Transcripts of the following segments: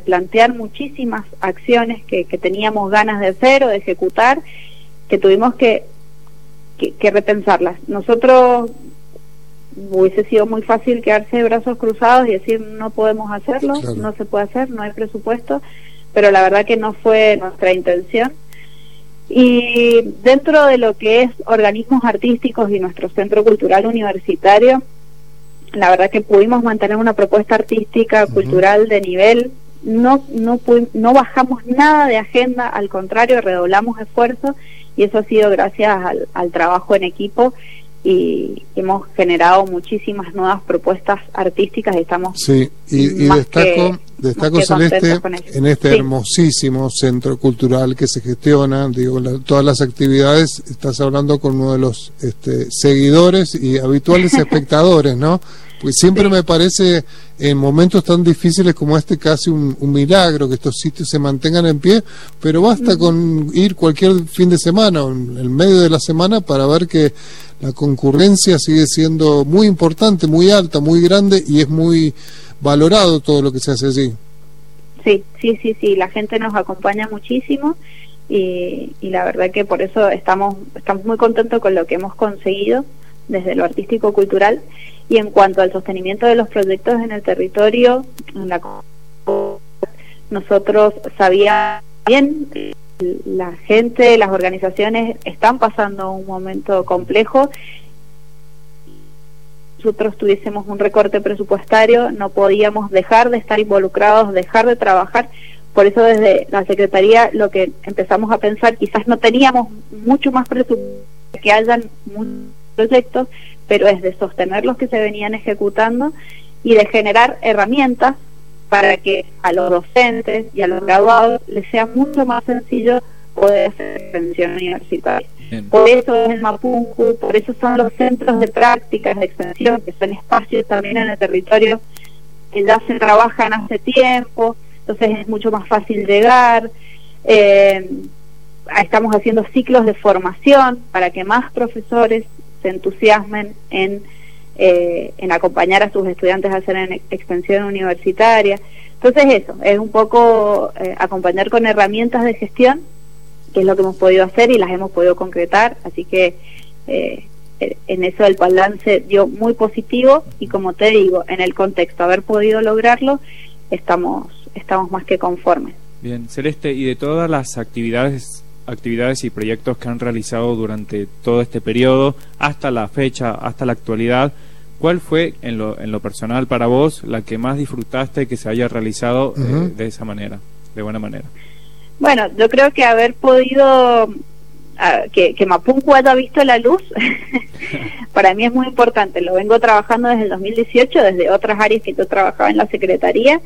replantear muchísimas acciones que teníamos ganas de hacer o de ejecutar, que tuvimos que repensarlas. Nosotros hubiese sido muy fácil quedarse de brazos cruzados y decir no podemos hacerlo, claro, no se puede hacer, no hay presupuesto, pero la verdad que no fue nuestra intención. Y dentro de lo que es organismos artísticos y nuestro centro cultural universitario, la verdad que pudimos mantener una propuesta artística, cultural de nivel. No bajamos nada de agenda, al contrario, redoblamos esfuerzos, y eso ha sido gracias al trabajo en equipo, y hemos generado muchísimas nuevas propuestas artísticas. Estamos y destaco Celeste, en este hermosísimo centro cultural que se gestiona, digo, todas las actividades. Estás hablando con uno de los seguidores y habituales espectadores, ¿no? Pues siempre me parece, en momentos tan difíciles como este, casi un milagro que estos sitios se mantengan en pie, pero basta con ir cualquier fin de semana o en el medio de la semana para ver que la concurrencia sigue siendo muy importante, muy alta, muy grande, y es muy valorado todo lo que se hace allí. Sí, la gente nos acompaña muchísimo, y la verdad que por eso estamos muy contentos con lo que hemos conseguido desde lo artístico-cultural. Y en cuanto al sostenimiento de los proyectos en el territorio, nosotros sabíamos bien, la gente, las organizaciones están pasando un momento complejo. Nosotros tuviésemos un recorte presupuestario, no podíamos dejar de estar involucrados, dejar de trabajar. Por eso desde la Secretaría lo que empezamos a pensar, quizás no teníamos mucho más presupuesto, que hayan muchos proyectos, pero es de sostener los que se venían ejecutando y de generar herramientas para que a los docentes y a los graduados les sea mucho más sencillo poder hacer extensión universitaria. Bien. Por eso es el Mapunku, por eso son los centros de prácticas de extensión, que son espacios también en el territorio que ya se trabajan hace tiempo, entonces es mucho más fácil llegar. Estamos haciendo ciclos de formación para que más profesores se entusiasmen en acompañar a sus estudiantes a hacer extensión universitaria. Entonces eso, es un poco acompañar con herramientas de gestión, que es lo que hemos podido hacer y las hemos podido concretar, así que en eso el balance dio muy positivo, y como te digo, en el contexto haber podido lograrlo, estamos más que conformes. Bien, Celeste, y de todas las actividades y proyectos que han realizado durante todo este periodo hasta la fecha, hasta la actualidad, ¿cuál fue en lo personal para vos la que más disfrutaste que se haya realizado de esa manera, de buena manera? Bueno, yo creo que haber podido que Mapunku haya visto la luz para mí es muy importante. Lo vengo trabajando desde el 2018, desde otras áreas que yo trabajaba en la Secretaría,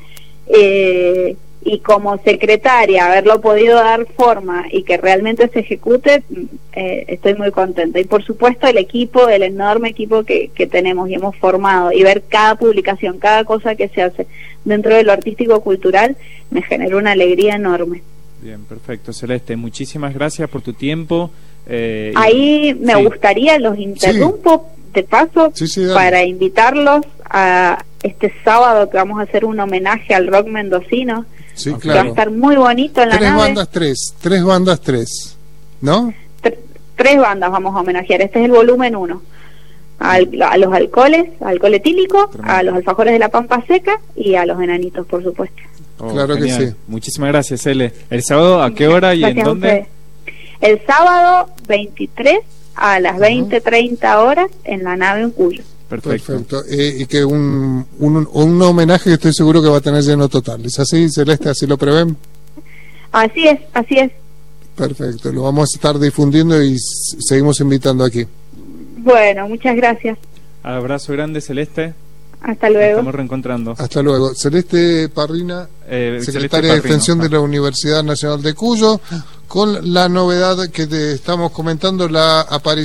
y como secretaria haberlo podido dar forma y que realmente se ejecute, estoy muy contenta. Y por supuesto el equipo, el enorme equipo que tenemos y hemos formado, y ver cada publicación, cada cosa que se hace dentro de lo artístico-cultural, me generó una alegría enorme. Bien, perfecto, Celeste, muchísimas gracias por tu tiempo. Ahí me gustaría, los interrumpo de paso, para invitarlos a este sábado que vamos a hacer un homenaje al rock mendocino. Sí, claro. Que va a estar muy bonito en la nave. Tres bandas, ¿no? Tres bandas vamos a homenajear. Este es el volumen 1. A los alcoholes, alcohol etílico, a los alfajores de la Pampa Seca y a los enanitos, por supuesto. Claro genial. Que sí. Muchísimas gracias, Ele. ¿El sábado a qué hora y en dónde? El sábado 23 a las 20:30 horas en la nave en Cuyo. Perfecto. Y que un homenaje que estoy seguro que va a tener lleno total. ¿Es así, Celeste? ¿Así lo prevén? Así es. Perfecto. Lo vamos a estar difundiendo y seguimos invitando aquí. Bueno, muchas gracias. Abrazo grande, Celeste. Hasta luego. Nos estamos reencontrando. Hasta luego. Celeste Parrina, secretaria de Extensión de la Universidad Nacional de Cuyo, con la novedad que te estamos comentando, la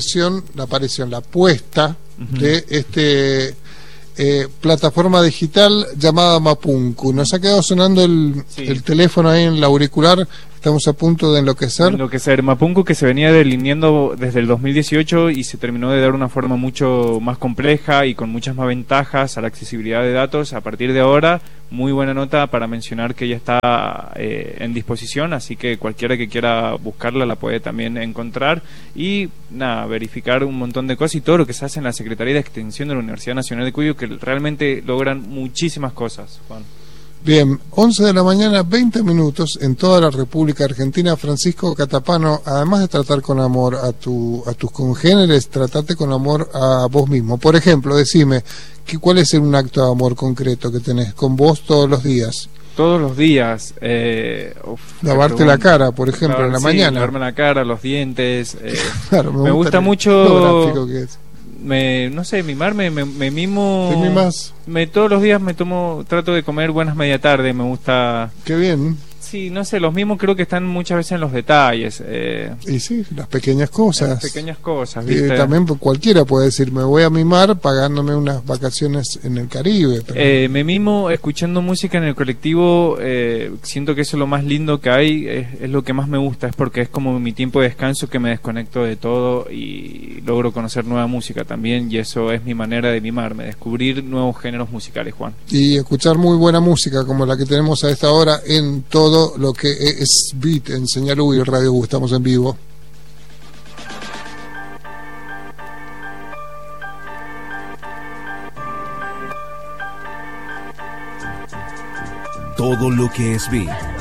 puesta de plataforma digital llamada Mapunku. Nos ha quedado sonando el teléfono ahí en el auricular. Estamos a punto de enloquecer. Mapunku, que se venía delineando desde el 2018 y se terminó de dar una forma mucho más compleja y con muchas más ventajas a la accesibilidad de datos. A partir de ahora, muy buena nota para mencionar que ya está en disposición, así que cualquiera que quiera buscarla la puede también encontrar. Y nada, verificar un montón de cosas y todo lo que se hace en la Secretaría de Extensión de la Universidad Nacional de Cuyo, que realmente logran muchísimas cosas, Juan. Bien, 11 de la mañana, 20 minutos, en toda la República Argentina. Francisco Catapano, además de tratar con amor a tus congéneres, tratate con amor a vos mismo. Por ejemplo, decime, ¿cuál es un acto de amor concreto que tenés con vos todos los días? Todos los días. Lavarte la cara, por ejemplo, claro, en la mañana. Lavarme la cara, los dientes. Claro, me gusta mucho. Lo gráfico que es. No sé, mimarme, me mimo. ¿Te mimas? Todos los días trato de comer buenas media tarde, me gusta. Qué bien. Sí, no sé, los mimos creo que están muchas veces en los detalles. Y sí, las pequeñas cosas. Las pequeñas cosas, ¿viste? También cualquiera puede decir, me voy a mimar pagándome unas vacaciones en el Caribe. Pero... me mimo escuchando música en el colectivo, siento que eso es lo más lindo que hay, es lo que más me gusta, es porque es como mi tiempo de descanso, que me desconecto de todo y logro conocer nueva música también, y eso es mi manera de mimarme, descubrir nuevos géneros musicales, Juan. Y escuchar muy buena música como la que tenemos a esta hora en todo lo que es Beat en Señal U y Radio U. Estamos en vivo. Todo lo que es Beat